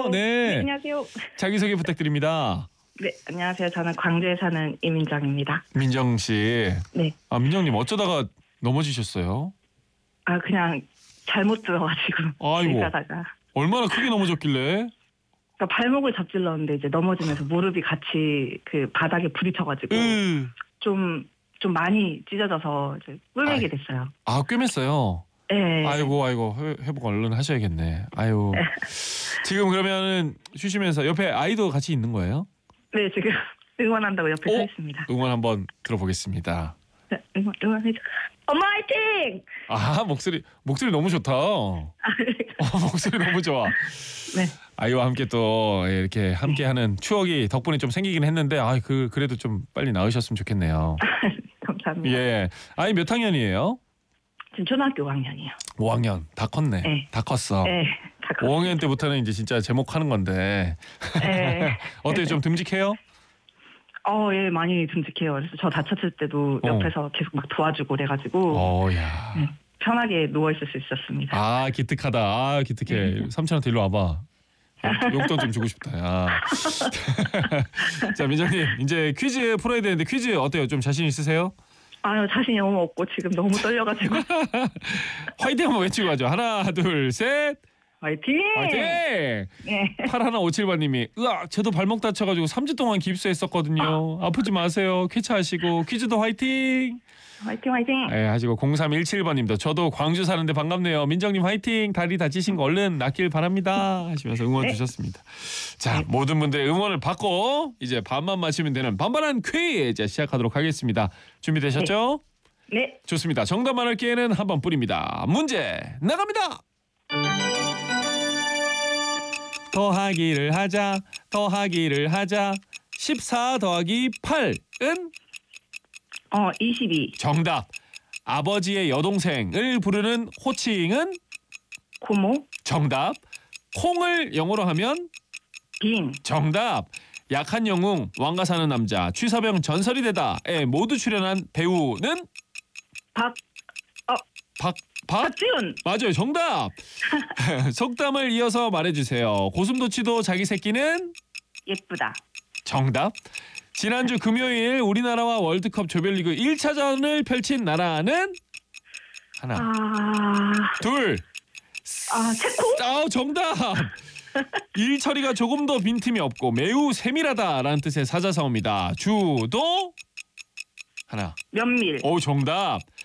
네. 안녕하세요. 자기소개 부탁드립니다. 네, 안녕하세요. 저는 광주에 사는 이민정입니다. 민정 씨. 네. 아, 민정님 어쩌다가 넘어지셨어요? 그냥 잘못 들어가지고 아이고. 얘기하다가 얼마나 크게 넘어졌길래? 그러니까 발목을 접질렀는데 이제 넘어지면서 무릎이 같이 그 바닥에 부딪혀가지고 좀 많이 찢어져서 이제 꿰매게 됐어요. 아, 꿰맸어요. 네. 아이고 회복 얼른 하셔야겠네. 아유. 지금 그러면은 쉬시면서 옆에 아이도 같이 있는 거예요? 네, 지금 응원한다고 옆에 서 있습니다. 응원 한번 들어보겠습니다. 네, 응원해줘. 엄마 화이팅! 아, 목소리 너무 좋다. 목소리 너무 좋아. 네. 아이와 함께 또 이렇게 함께하는 추억이 덕분에 좀 생기긴 했는데 그래도 좀 빨리 나으셨으면 좋겠네요. 감사합니다. 예. 아이 몇 학년이에요? 지금 초등학교 5학년이요. 5학년. 다 컸네. 네. 다 컸어. 네. 5학년 때부터는 이제 진짜 제목하는 건데. 네. 어때요? 좀 듬직해요? 예, 많이 듬직해요. 그래서 저 다쳤을 때도 옆에서 계속 막 도와주고 그래가지고 야. 네, 편하게 누워있을 수 있었습니다. 아, 기특하다. 아, 기특해. 삼촌한테 일로 와봐. 용돈 좀 주고 싶다. 야. 자, 민정님 이제 퀴즈 풀어야 되는데 퀴즈 어때요? 좀 자신 있으세요? 자신이 너무 없고 지금 너무 떨려가지고. 화이팅 한번 외치고 가죠. 하나, 둘, 셋. 화이팅! 화이팅! 네. 8157번님이 저도 발목 다쳐가지고 3주 동안 깁스했었거든요. 아프지 마세요. 쾌차하시고 퀴즈도 화이팅! 화이팅 화이팅! 네, 하시고 0317번님도 저도 광주 사는데 반갑네요. 민정님 화이팅! 다리 다치신 거 얼른 낫길 바랍니다. 하시면서 응원 네. 주셨습니다. 자, 모든 분들의 응원을 받고 이제 반만 맞히면 되는 반반한 퀴즈 시작하도록 하겠습니다. 준비되셨죠? 네. 좋습니다. 정답 많을 기회는 한 번뿐입니다. 문제 나갑니다. 더하기를 하자 14 더하기 8은 22. 정답. 아버지의 여동생을 부르는 호칭은 고모. 정답. 콩을 영어로 하면 빈. 정답. 약한 영웅 왕가 사는 남자 취사병 전설이 되다에 모두 출연한 배우는 박지훈. 맞아요. 정답. 속담을 이어서 말해주세요. 고슴도치도 자기 새끼는 예쁘다. 정답. 지난주 금요일 우리나라와 월드컵 조별리그 1차전을 펼친 나라는 하나, 둘, 체코? 정답. 일 처리가 조금 더 빈틈이 없고 매우 세밀하다라는 뜻의 사자성어입니다. 주도 하나. 면밀. 정답.